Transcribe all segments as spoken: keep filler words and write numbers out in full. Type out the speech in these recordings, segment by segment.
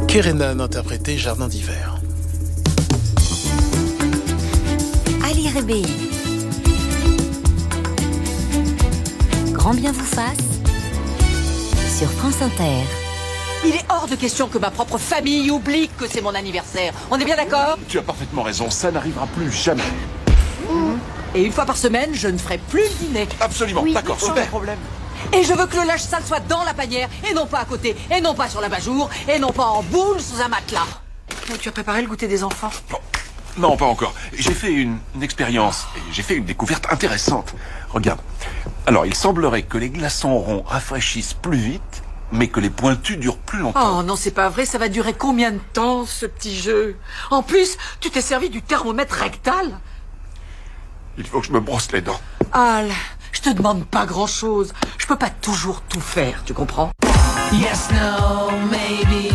Kerenan interprété Jardin d'hiver. Ali Rébéi. Grand bien vous fasse sur France Inter. Il est hors de question que ma propre famille oublie que c'est mon anniversaire. On est bien d'accord ? Tu as parfaitement raison, ça n'arrivera plus jamais. Mmh. Et une fois par semaine, je ne ferai plus le dîner. Absolument, oui, d'accord, sans problème. Et je veux que le linge sale soit dans la panière, et non pas à côté, et non pas sur l'abat-jour, et non pas en boule sous un matelas. Tu as préparé le goûter des enfants ? Non, non pas encore. J'ai fait une, une expérience, et j'ai fait une découverte intéressante. Regarde. Alors, il semblerait que les glaçons ronds rafraîchissent plus vite, mais que les pointus durent plus longtemps. Oh non, c'est pas vrai, ça va durer combien de temps, ce petit jeu ? En plus, tu t'es servi du thermomètre rectal ? Il faut que je me brosse les dents. Al, je te demande pas grand-chose. Je peux pas toujours tout faire, tu comprends ? Yes, no, maybe.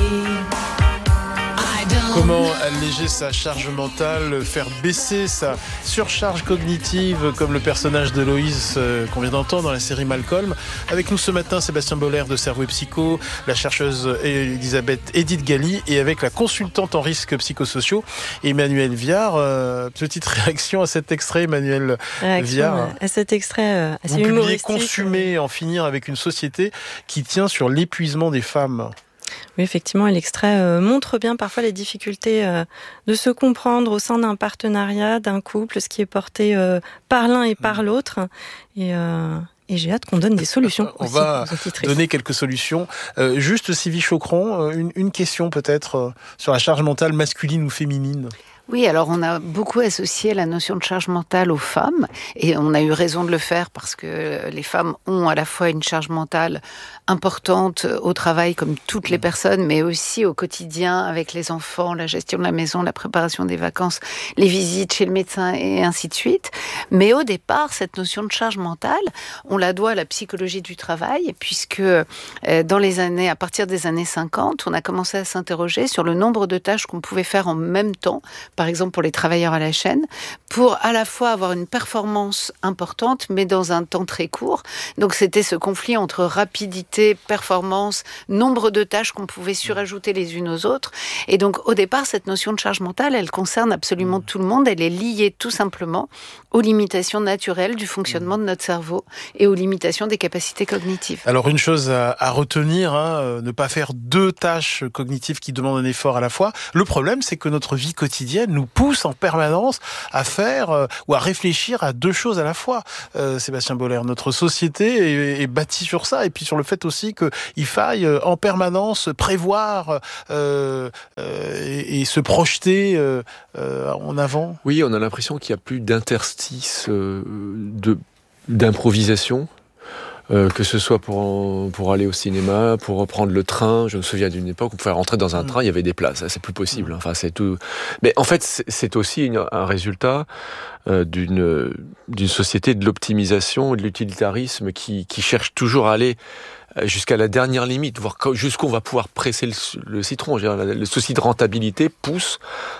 Comment alléger sa charge mentale, faire baisser sa surcharge cognitive, comme le personnage de Loïs euh, qu'on vient d'entendre dans la série Malcolm. Avec nous ce matin, Sébastien Boller de Cerveau et Psycho, la chercheuse Elisabeth Edith Gali et avec la consultante en risques psychosociaux Emmanuelle Viard. Euh, petite réaction à cet extrait, Emmanuelle réaction Viard. À cet extrait euh, assez Vous humoristique. publiez Consumer, en finir avec une société qui tient sur l'épuisement des femmes. Oui, effectivement, l'extrait euh, montre bien parfois les difficultés euh, de se comprendre au sein d'un partenariat, d'un couple, ce qui est porté euh, par l'un et par l'autre. Et, euh, et j'ai hâte qu'on donne des solutions. On aussi va aux auditrices. donner quelques solutions. Euh, juste, Sylvie Chocron, une, une question peut-être euh, sur la charge mentale masculine ou féminine. Oui, alors on a beaucoup associé la notion de charge mentale aux femmes et on a eu raison de le faire parce que les femmes ont à la fois une charge mentale importante au travail comme toutes les personnes, mais aussi au quotidien avec les enfants, la gestion de la maison, la préparation des vacances, les visites chez le médecin et ainsi de suite. Mais au départ, cette notion de charge mentale, on la doit à la psychologie du travail puisque dans les années, à partir des années cinquante, on a commencé à s'interroger sur le nombre de tâches qu'on pouvait faire en même temps, par exemple pour les travailleurs à la chaîne, pour à la fois avoir une performance importante, mais dans un temps très court. Donc c'était ce conflit entre rapidité, performance, nombre de tâches qu'on pouvait surajouter les unes aux autres. Et donc au départ, cette notion de charge mentale, elle concerne absolument tout le monde. Elle est liée tout simplement aux limitations naturelles du fonctionnement de notre cerveau et aux limitations des capacités cognitives. Alors une chose à, à retenir, hein, ne pas faire deux tâches cognitives qui demandent un effort à la fois. Le problème, c'est que notre vie quotidienne nous pousse en permanence à faire euh, ou à réfléchir à deux choses à la fois. Euh, Sébastien Boller, notre société est, est bâtie sur ça et puis sur le fait aussi qu'il faille euh, en permanence prévoir euh, euh, et, et se projeter euh, euh, en avant. Oui, on a l'impression qu'il n'y a plus d'interstice euh, de, d'improvisation. Euh, que ce soit pour, pour aller au cinéma, pour reprendre le train. Je me souviens d'une époque où on pouvait rentrer dans un mmh. train, il y avait des places. C'est plus possible. Enfin, c'est tout. Mais en fait, c'est, c'est aussi une, un résultat euh, d'une, d'une société de l'optimisation et de l'utilitarisme qui, qui cherche toujours à aller jusqu'à la dernière limite, voir jusqu'où on va pouvoir presser le, le citron. Je veux dire, le souci de rentabilité pousse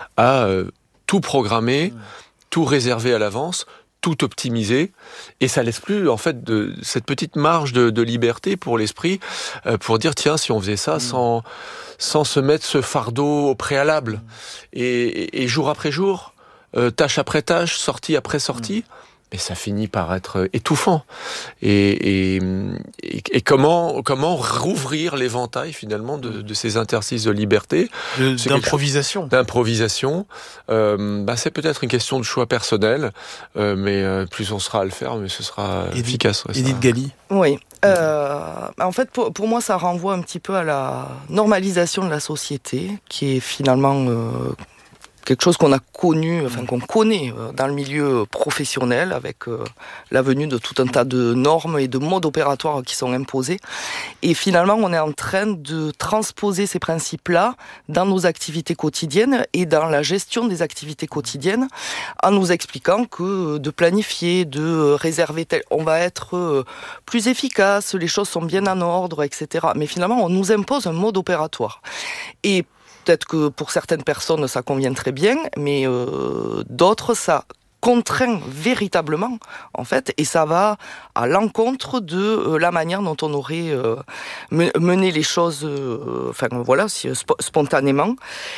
à euh, tout programmer, mmh. tout réserver à l'avance, tout optimisé, et ça laisse plus en fait de cette petite marge de, de liberté pour l'esprit euh, pour dire tiens, si on faisait ça mmh. sans sans se mettre ce fardeau au préalable mmh. et, et, et jour après jour, euh, tâche après tâche, sortie après sortie. Mmh. Et ça finit par être étouffant. Et, et, et, et comment, comment rouvrir l'éventail finalement de, de ces interstices de liberté, de, d'improvisation. Chose, d'improvisation. Euh, bah c'est peut-être une question de choix personnel, euh, mais euh, plus on sera à le faire, mais ce sera Edith, efficace. Ouais, Edith Gali. Oui. Euh, en fait, pour, pour moi, ça renvoie un petit peu à la normalisation de la société, qui est finalement euh, quelque chose qu'on a connu, enfin qu'on connaît dans le milieu professionnel avec euh, la venue de tout un tas de normes et de modes opératoires qui sont imposés. Et finalement, on est en train de transposer ces principes-là dans nos activités quotidiennes et dans la gestion des activités quotidiennes, en nous expliquant que de planifier, de réserver, tel, on va être plus efficace, les choses sont bien en ordre, et cetera. Mais finalement, on nous impose un mode opératoire. Et peut-être que pour certaines personnes, ça convient très bien, mais euh, d'autres, ça contraint véritablement, en fait, et ça va à l'encontre de euh, la manière dont on aurait euh, mené les choses, euh, enfin voilà, si, sp- spontanément.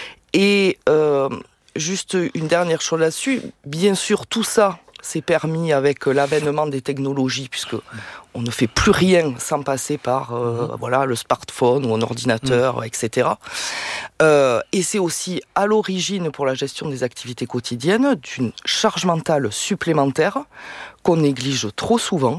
Et euh, juste une dernière chose là-dessus, bien sûr, tout ça s'est permis avec l'avènement des technologies, puisque on ne fait plus rien sans passer par euh, mmh. voilà, le smartphone ou un ordinateur, mmh. et cetera. Euh, et c'est aussi à l'origine, pour la gestion des activités quotidiennes, d'une charge mentale supplémentaire qu'on néglige trop souvent.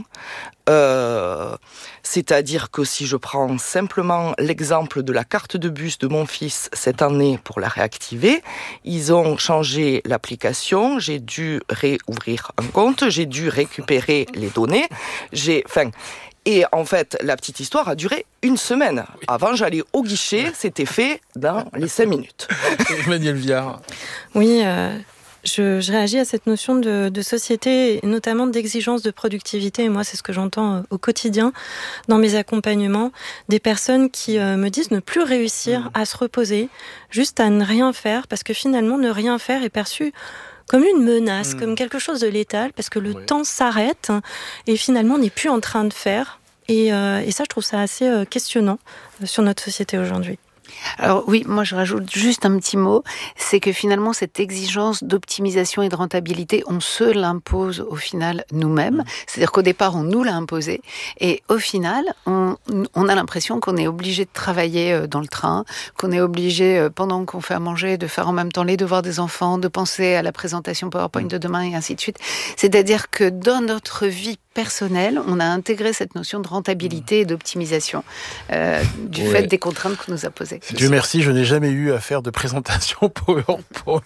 Euh, c'est-à-dire que si je prends simplement l'exemple de la carte de bus de mon fils cette année pour la réactiver, ils ont changé l'application, j'ai dû réouvrir un compte, j'ai dû récupérer les données, j'ai, enfin, et en fait, la petite histoire a duré une semaine. Avant, j'allais au guichet, c'était fait dans les cinq minutes. Emmanuelle Viard. Oui, euh... Je, je réagis à cette notion de, de société, et notamment d'exigence de productivité. Et moi, c'est ce que j'entends au quotidien dans mes accompagnements. Des personnes qui euh, me disent ne plus réussir mmh. à se reposer, juste à ne rien faire, parce que finalement, ne rien faire est perçu comme une menace, mmh. comme quelque chose de létal, parce que le oui. temps s'arrête et finalement, on n'est plus en train de faire. Et, euh, et ça, je trouve ça assez euh, questionnant euh, sur notre société aujourd'hui. Alors oui, moi je rajoute juste un petit mot, c'est que finalement cette exigence d'optimisation et de rentabilité, on se l'impose au final nous-mêmes. Mmh. C'est-à-dire qu'au départ on nous l'a imposé et au final on, on a l'impression qu'on est obligé de travailler dans le train, qu'on est obligé pendant qu'on fait à manger de faire en même temps les devoirs des enfants, de penser à la présentation PowerPoint de demain et ainsi de suite. C'est-à-dire que dans notre vie personnelle, on a intégré cette notion de rentabilité et d'optimisation euh, du ouais. fait des contraintes qu'on nous a posées. Dieu merci, je n'ai jamais eu à faire de présentation PowerPoint.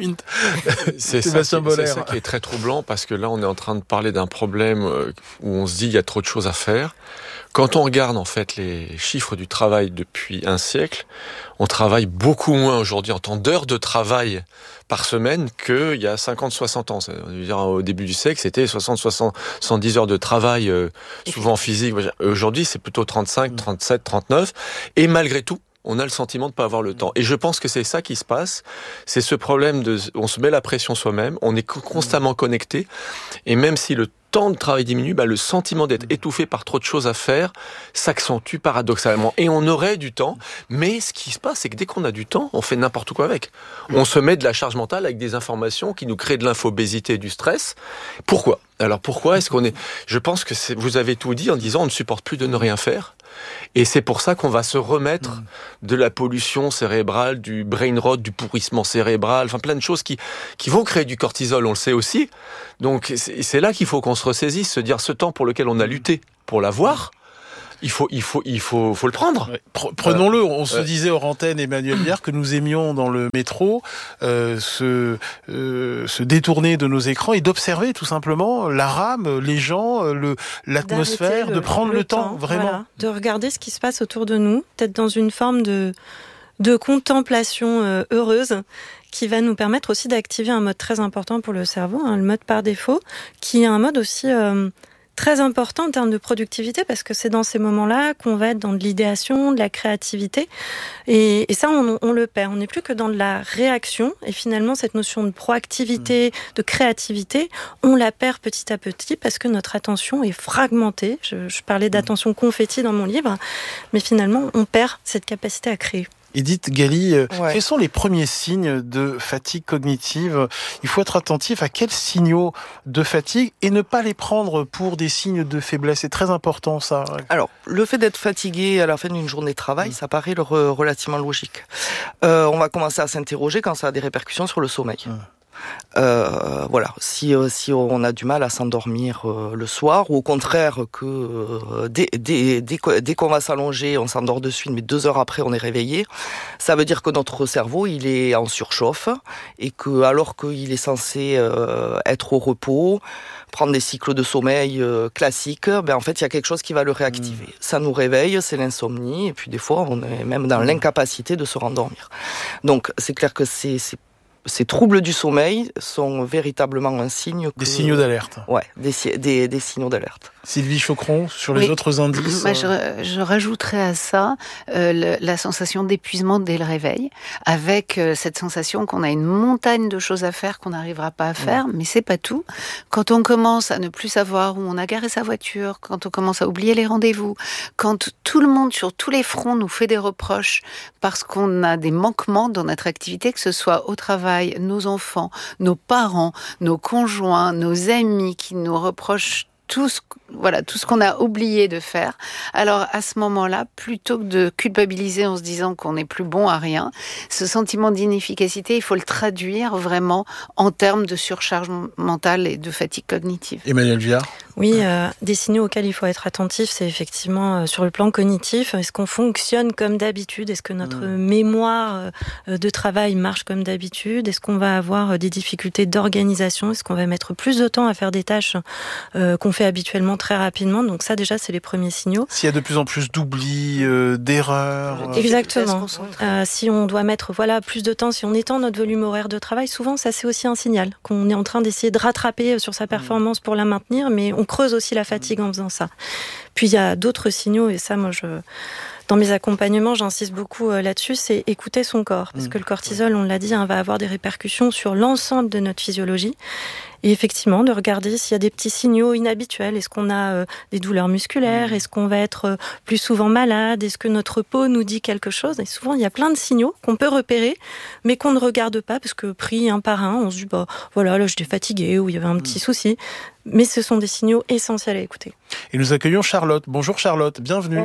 C'est ça, qui, c'est ça qui est très troublant, parce que là, on est en train de parler d'un problème où on se dit il y a trop de choses à faire. Quand on regarde en fait les chiffres du travail depuis un siècle, on travaille beaucoup moins aujourd'hui en temps d'heures de travail par semaine qu'il y a cinquante soixante ans. C'est-à-dire, au début du siècle, c'était soixante soixante-dix heures de travail, euh, souvent physique. Aujourd'hui, c'est plutôt trente-cinq, trente-sept, trente-neuf. Et malgré tout, on a le sentiment de ne pas avoir le temps. Et je pense que c'est ça qui se passe. C'est ce problème de, on se met la pression soi-même, on est constamment connecté. Et même si le temps de travail diminue, bah, le sentiment d'être étouffé par trop de choses à faire s'accentue paradoxalement. Et on aurait du temps, mais ce qui se passe, c'est que dès qu'on a du temps, on fait n'importe quoi avec. On se met de la charge mentale avec des informations qui nous créent de l'infobésité et du stress. Pourquoi ? Alors pourquoi est-ce qu'on est... Je pense que c'est... vous avez tout dit en disant on ne supporte plus de ne rien faire. Et c'est pour ça qu'on va se remettre mmh. de la pollution cérébrale, du brain rot, du pourrissement cérébral, enfin plein de choses qui, qui vont créer du cortisol, on le sait aussi. Donc c'est, c'est là qu'il faut qu'on se ressaisisse, se dire ce temps pour lequel on a lutté pour l'avoir, il faut, il faut, il faut, faut le prendre. Ouais. Prenons-le. On euh, se euh, disait hors antenne, Emmanuelle Viard, que nous aimions dans le métro euh, se, euh, se détourner de nos écrans et d'observer tout simplement la rame, les gens, le, l'atmosphère, le, de prendre le, le temps, temps vraiment. Voilà. De regarder ce qui se passe autour de nous, peut-être dans une forme de, de contemplation euh, heureuse, qui va nous permettre aussi d'activer un mode très important pour le cerveau, hein, le mode par défaut, qui est un mode aussi... Euh, très important en termes de productivité, parce que c'est dans ces moments-là qu'on va être dans de l'idéation, de la créativité, et, et ça on, on le perd. On n'est plus que dans de la réaction, et finalement cette notion de proactivité, de créativité, on la perd petit à petit parce que notre attention est fragmentée. Je, je parlais d'attention confetti dans mon livre, mais finalement on perd cette capacité à créer. Edith Gali, ouais. Quels sont les premiers signes de fatigue cognitive ? Il faut être attentif à quels signaux de fatigue et ne pas les prendre pour des signes de faiblesse. C'est très important, ça. Alors, le fait d'être fatigué à la fin d'une journée de travail, mmh. ça paraît relativement logique. Euh, on va commencer à s'interroger quand ça a des répercussions sur le sommeil. Mmh. Euh, voilà, si euh, si on a du mal à s'endormir euh, le soir, ou au contraire que euh, dès, dès, dès, dès qu'on va s'allonger, on s'endort de suite, mais deux heures après on est réveillé, ça veut dire que notre cerveau il est en surchauffe et que alors qu'il est censé euh, être au repos, prendre des cycles de sommeil euh, classiques, ben en fait il y a quelque chose qui va le réactiver. Mmh. Ça nous réveille, c'est l'insomnie, et puis des fois on est même dans l'incapacité de se rendormir. Donc c'est clair que c'est, c'est ces troubles du sommeil sont véritablement un signe. Que... Des signaux d'alerte. Ouais, des, des, des signaux d'alerte. Sylvie Choqueron, sur les oui. autres indices. Bah, je, je rajouterais à ça euh, le, la sensation d'épuisement dès le réveil, avec euh, cette sensation qu'on a une montagne de choses à faire qu'on n'arrivera pas à faire, mmh. mais c'est pas tout. Quand on commence à ne plus savoir où on a garé sa voiture, quand on commence à oublier les rendez-vous, quand tout le monde sur tous les fronts nous fait des reproches parce qu'on a des manquements dans notre activité, que ce soit au travail, nos enfants, nos parents, nos conjoints, nos amis qui nous reprochent tout ce, voilà, tout ce qu'on a oublié de faire. Alors, à ce moment-là, plutôt que de culpabiliser en se disant qu'on n'est plus bon à rien, ce sentiment d'inefficacité, il faut le traduire vraiment en termes de surcharge mentale et de fatigue cognitive. Emmanuelle Viard. Oui, euh, des signaux auxquels il faut être attentif, c'est effectivement euh, sur le plan cognitif. Est-ce qu'on fonctionne comme d'habitude ? Est-ce que notre mmh. mémoire euh, de travail marche comme d'habitude ? Est-ce qu'on va avoir euh, des difficultés d'organisation ? Est-ce qu'on va mettre plus de temps à faire des tâches euh, qu'on fait habituellement très rapidement ? Donc ça, déjà, c'est les premiers signaux. S'il y a de plus en plus d'oublis, euh, d'erreurs... Exactement. Euh, si on doit mettre voilà, plus de temps, si on étend notre volume horaire de travail, souvent, ça, c'est aussi un signal qu'on est en train d'essayer de rattraper sur sa performance pour la maintenir, mais on creuse aussi la fatigue en faisant ça. Puis il y a d'autres signaux, et ça, moi, je... dans mes accompagnements, j'insiste beaucoup là-dessus, c'est écouter son corps. Parce que le cortisol, on l'a dit, hein, va avoir des répercussions sur l'ensemble de notre physiologie. Et effectivement, de regarder s'il y a des petits signaux inhabituels. Est-ce qu'on a euh, des douleurs musculaires ? Est-ce qu'on va être euh, plus souvent malade ? Est-ce que notre peau nous dit quelque chose ? Et souvent, il y a plein de signaux qu'on peut repérer, mais qu'on ne regarde pas, parce que pris un par un, on se dit, bah, voilà, là, j'étais fatiguée, ou il y avait un petit mmh. souci. Mais ce sont des signaux essentiels à écouter. Et nous accueillons Charlotte. Bonjour Charlotte, bienvenue.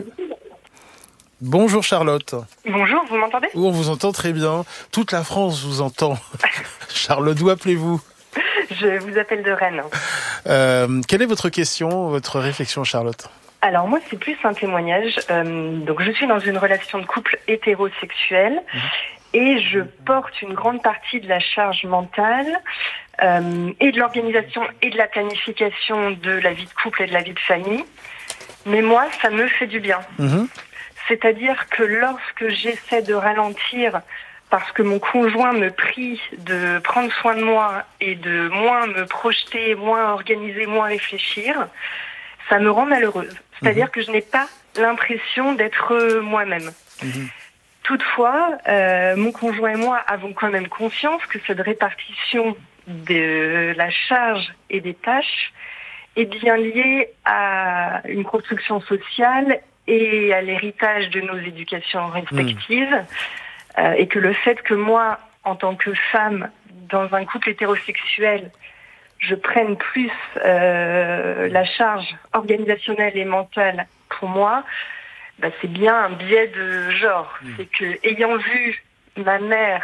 Bonjour Charlotte. Bonjour, vous m'entendez ? Oui, on vous entend très bien. Toute la France vous entend. Charlotte, d'où appelez-vous ? Je vous appelle de Rennes. Euh, quelle est votre question, votre réflexion, Charlotte ? Alors moi, c'est plus un témoignage. Euh, donc je suis dans une relation de couple hétérosexuel mmh. et je porte une grande partie de la charge mentale euh, et de l'organisation et de la planification de la vie de couple et de la vie de famille. Mais moi, ça me fait du bien. Mmh. C'est-à-dire que lorsque j'essaie de ralentir parce que mon conjoint me prie de prendre soin de moi et de moins me projeter, moins organiser, moins réfléchir, ça me rend malheureuse. C'est-à-dire mmh. que je n'ai pas l'impression d'être moi-même. Mmh. Toutefois, euh, mon conjoint et moi avons quand même conscience que cette répartition de la charge et des tâches est bien liée à une construction sociale et à l'héritage de nos éducations respectives. Mmh. Euh, et que le fait que moi, en tant que femme, dans un couple hétérosexuel, je prenne plus euh, la charge organisationnelle et mentale pour moi, bah, c'est bien un biais de genre. Mmh. C'est que, ayant vu ma mère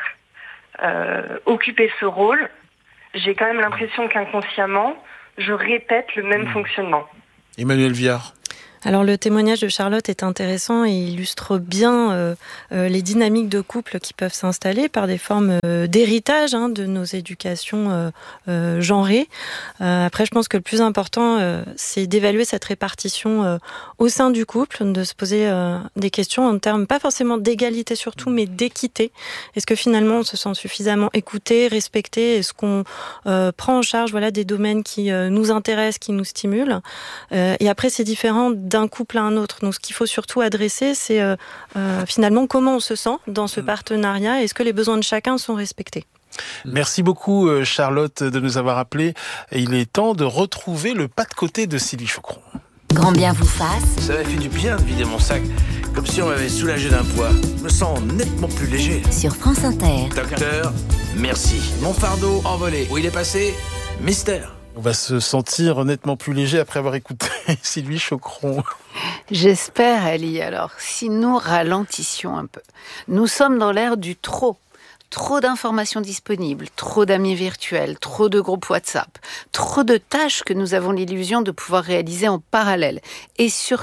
euh, occuper ce rôle, j'ai quand même l'impression qu'inconsciemment, je répète le même mmh. fonctionnement. Emmanuelle Viard. Alors le témoignage de Charlotte est intéressant et illustre bien euh, euh, les dynamiques de couple qui peuvent s'installer par des formes euh, d'héritage hein, de nos éducations euh, euh, genrées. Euh, après, je pense que le plus important, euh, c'est d'évaluer cette répartition euh, au sein du couple, de se poser euh, des questions en termes pas forcément d'égalité surtout, mais d'équité. Est-ce que finalement on se sent suffisamment écouté, respecté ? Est-ce qu'on euh, prend en charge voilà, des domaines qui euh, nous intéressent, qui nous stimulent ? euh, Et après, c'est différent d'un couple à un autre. Donc, ce qu'il faut surtout adresser, c'est euh, euh, finalement comment on se sent dans ce partenariat. Est-ce que les besoins de chacun sont respectés ? Merci beaucoup Charlotte de nous avoir appelés. Il est temps de retrouver le pas de côté de Sylvie Choqueron. Grand bien vous fasse. Ça m'a fait du bien de vider mon sac, comme si on m'avait soulagé d'un poids. Je me sens nettement plus léger. Sur France Inter. Docteur, merci. Mon fardeau envolé. Où il est passé ? Mystère. On va se sentir nettement plus léger après avoir écouté Sylvie Choqueron. J'espère, Ali. Alors, si nous ralentissions un peu, nous sommes dans l'ère du trop. Trop d'informations disponibles, trop d'amis virtuels, trop de groupes WhatsApp, trop de tâches que nous avons l'illusion de pouvoir réaliser en parallèle. Et surtout,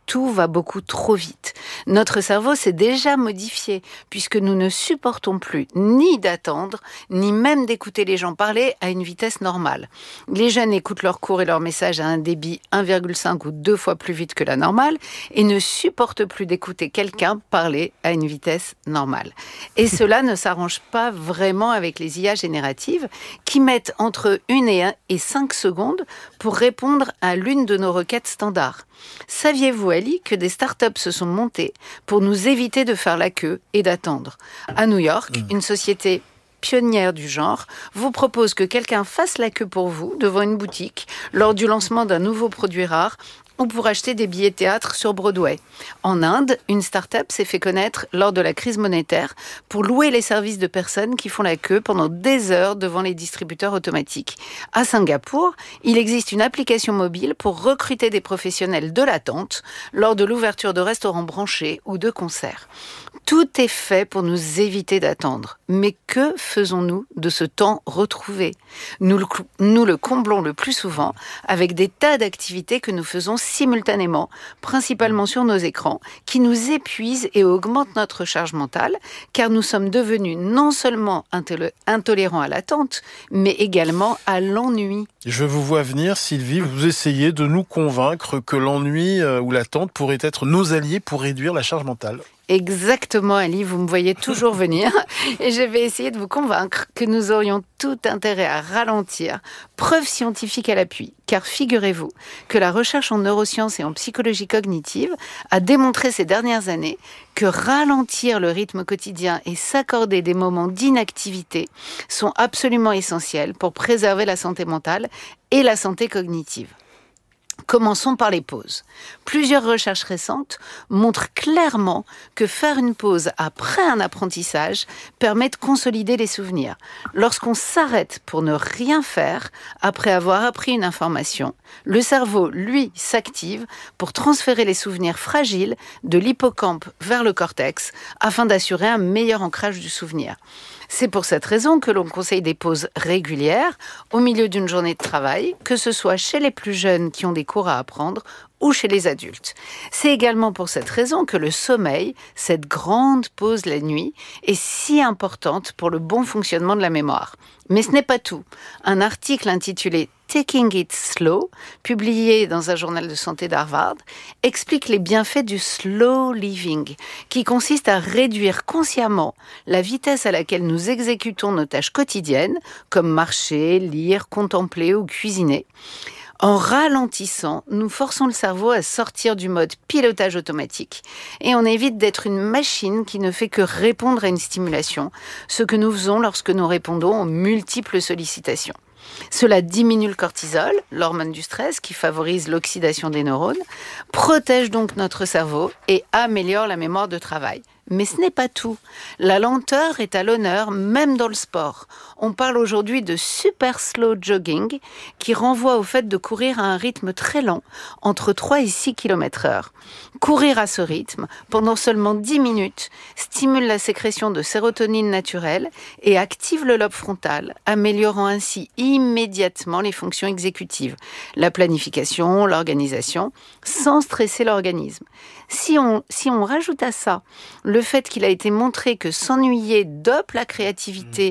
tout va beaucoup trop vite. Notre cerveau s'est déjà modifié puisque nous ne supportons plus ni d'attendre, ni même d'écouter les gens parler à une vitesse normale. Les jeunes écoutent leurs cours et leurs messages à un débit un virgule cinq ou deux fois plus vite que la normale et ne supportent plus d'écouter quelqu'un parler à une vitesse normale. Et cela ne s'arrange pas vraiment avec les I A génératives qui mettent entre une et cinq secondes pour répondre à l'une de nos requêtes standards. Saviez-vous, Ali, que des startups se sont montées pour nous éviter de faire la queue et d'attendre ? À New York, mmh. une société pionnière du genre vous propose que quelqu'un fasse la queue pour vous devant une boutique lors du lancement d'un nouveau produit rare ou pour acheter des billets de théâtre sur Broadway. En Inde, une start-up s'est fait connaître lors de la crise monétaire pour louer les services de personnes qui font la queue pendant des heures devant les distributeurs automatiques. À Singapour, il existe une application mobile pour recruter des professionnels de l'attente lors de l'ouverture de restaurants branchés ou de concerts. Tout est fait pour nous éviter d'attendre. Mais que faisons-nous de ce temps retrouvé ? Nous le, nous le comblons le plus souvent avec des tas d'activités que nous faisons simultanément, principalement sur nos écrans, qui nous épuisent et augmentent notre charge mentale, car nous sommes devenus non seulement intol- intolérants à l'attente, mais également à l'ennui. Je vous vois venir, Sylvie, vous essayez de nous convaincre que l'ennui euh, ou l'attente pourraient être nos alliés pour réduire la charge mentale. Exactement, Ali, vous me voyez toujours venir et je vais essayer de vous convaincre que nous aurions tout intérêt à ralentir, preuve scientifique à l'appui, car figurez-vous que la recherche en neurosciences et en psychologie cognitive a démontré ces dernières années que ralentir le rythme quotidien et s'accorder des moments d'inactivité sont absolument essentiels pour préserver la santé mentale et la santé cognitive. Commençons par les pauses. Plusieurs recherches récentes montrent clairement que faire une pause après un apprentissage permet de consolider les souvenirs. Lorsqu'on s'arrête pour ne rien faire après avoir appris une information, le cerveau, lui, s'active pour transférer les souvenirs fragiles de l'hippocampe vers le cortex afin d'assurer un meilleur ancrage du souvenir. C'est pour cette raison que l'on conseille des pauses régulières au milieu d'une journée de travail, que ce soit chez les plus jeunes qui ont des cours à apprendre ou chez les adultes. C'est également pour cette raison que le sommeil, cette grande pause la nuit, est si importante pour le bon fonctionnement de la mémoire. Mais ce n'est pas tout. Un article intitulé « Taking it slow », publié dans un journal de santé d'Harvard, explique les bienfaits du slow living, qui consiste à réduire consciemment la vitesse à laquelle nous exécutons nos tâches quotidiennes, comme marcher, lire, contempler ou cuisiner. En ralentissant, nous forçons le cerveau à sortir du mode pilotage automatique et on évite d'être une machine qui ne fait que répondre à une stimulation, ce que nous faisons lorsque nous répondons aux multiples sollicitations. Cela diminue le cortisol, l'hormone du stress qui favorise l'oxydation des neurones, protège donc notre cerveau et améliore la mémoire de travail. Mais ce n'est pas tout. La lenteur est à l'honneur même dans le sport. On parle aujourd'hui de super slow jogging qui renvoie au fait de courir à un rythme très lent, entre trois et six kilomètres heure. Courir à ce rythme pendant seulement dix minutes stimule la sécrétion de sérotonine naturelle et active le lobe frontal, améliorant ainsi immédiatement les fonctions exécutives, la planification, l'organisation, sans stresser l'organisme. Si on, si on rajoute à ça le fait qu'il a été montré que s'ennuyer dope la créativité